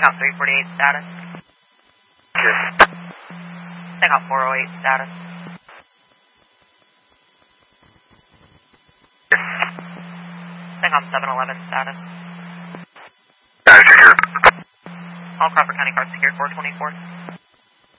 Takeoff 348 status. Yes. Takeoff 408 status. Yes. Takeoff 711 status. Got it, secure. All Crawford County cars secured 424.